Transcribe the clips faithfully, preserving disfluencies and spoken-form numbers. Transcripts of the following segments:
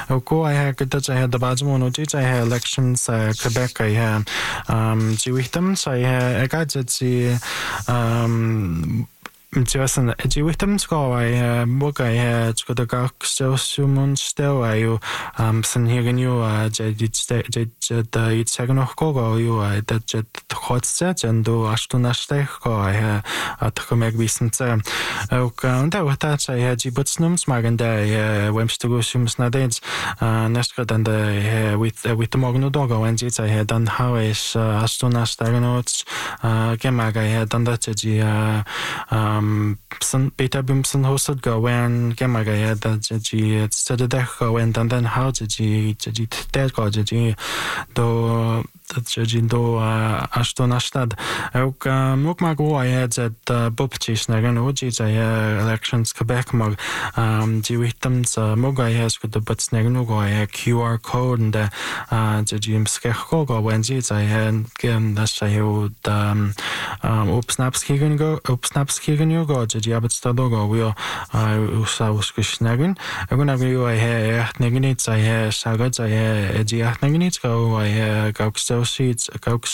Ko I had good I had the Bajmono did I had elections Quebec I had um Jewichtam so I had I got the um Interessen Jewichtam sko I book I had got the gak so sumun still I you um san hier you did the it's second of go you that jet hot set and do ashtuna stech go I at meg visent ook and that I had jibutsnums maganda wemstugusums nadens neska and the with with the mogno dogo and I had done how is ashtuna stagnots gemag I had done that um some Peter Bimson hosted go when Gemaga had that G it's to the deck go and then how did you dead go did you do that judging do Ashton Ashtad ook Mukmag I had that Bupchis Nagan Ujis I elections Quebec mug um Jewichtams Mugai has got the butts Naganugo I Q R code and the Jim Skeko go when I had given the Shayu um Upsnaps Kigan go Upsnaps Kigan you go did you have it Stadogo will I was Nagan I'm gonna go I had Naganits I had Sagads I had Giat Naganits go I had Gauxo seats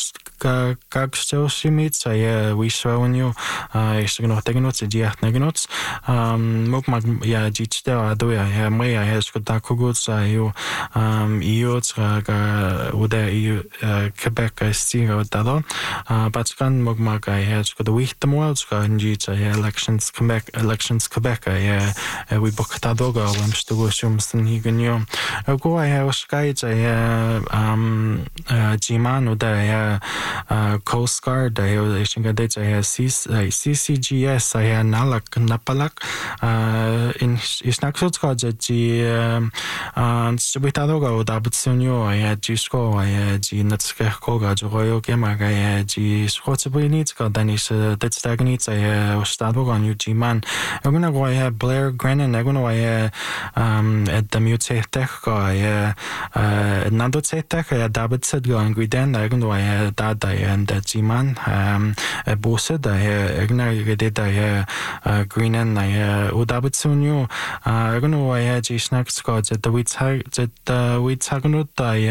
Gauxo meets I we saw when you I should not take notes Giat Naganots um Mukmag yeah Jich there I do I have may I has got Dakuguts I you um Eots Uda you Quebec I see out that uh but Scan Mugmag I has got the week the world's and Jich I elections Quebec elections Quebec I we booked that dog I'm still Shumston he can you go I have skies I um Jiman Uda Coast Guard I think I have C C G S I have Nalak Napalak in Isnaxot G and Subitadoga Dabutsunyo I had Gisco I had G Natskakoga Joyo Gemag I had G Scotsabinits got Danish that's Dagnits I was Stadog on U G man I'm gonna go I have Blair Grennan I'm gonna I um at the Mute Tech I Nando Tech I Dabit said go and Guiden I'm gonna I had that I and that G man um Bosed I ignited I Green and I Udabitsunyo I'm gonna I had G Snacks got at the Wits that the Wits Hagnut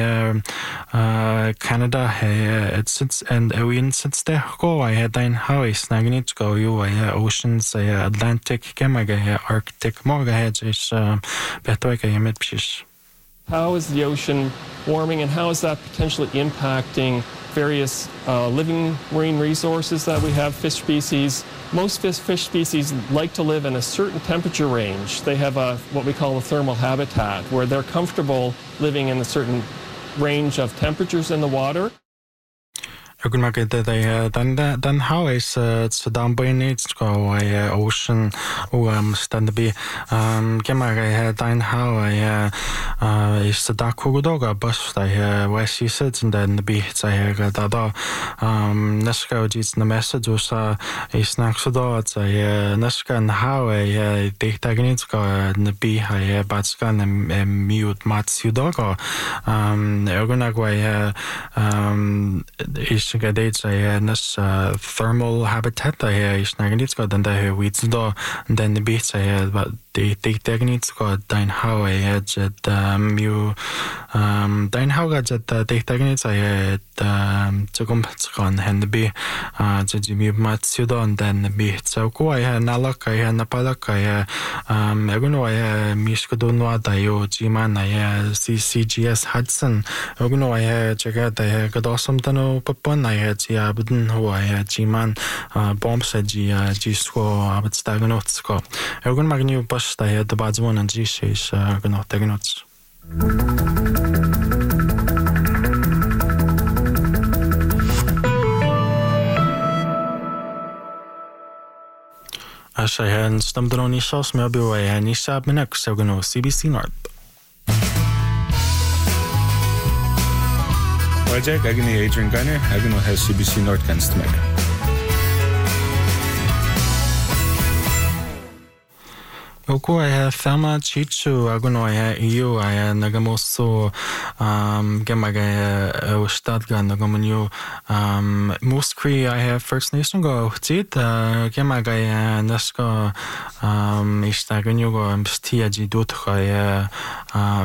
I Canada it's and we since there go I had Dine House Nagnit go you I oceans I Atlantic Gemaga Arctic Morga heads is better I met pish. How is the ocean warming and how is that potentially impacting various uh, living marine resources that we have, fish species? Most fish, fish species like to live in a certain temperature range. They have a, what we call a thermal habitat, where they're comfortable living in a certain range of temperatures in the water. Good market that I then then how is it's down by needs go I ocean um stand be um Gemag I had dine how I uh is the dark doga bus I where she sits and then the beach I got that um Nesco is the message was is next to that I Nesca and how I take tagnits go and the be I but scan and mute mats you dog um I'm gonna go I um is Dates I had this thermal habitat I is Naganits got and I weeds do and then the beats I had but the techniques got dine how I had at um you um dine how got at the techniques I had um to come on and the be uh to Jimmy Matsudo and then the beat so go I had Nalak I had Napalak I had um I don't know I had Mishkodonwa Dayo Jiman I had C C G S Hudson I don't know I had check out I had got awesome to know Papon I had yeah but no I had Jiman uh bomb said G G score but stagnot go I don't know bus I had the bad one and G is gonna take notes. As I had stumped on his sauce, maybe I had any sharp next, so gonna C B C North. Project Agony Adrian Gunner, Agano has C B C North Canstmeg. Oko I have Fama Chichu Agono I have you I have Nagamoso um Gemaga Stadga Nagamunyu um Muskri I have First Nation go Tit Gemaga Naska um Istaganyu go Stia Jidut I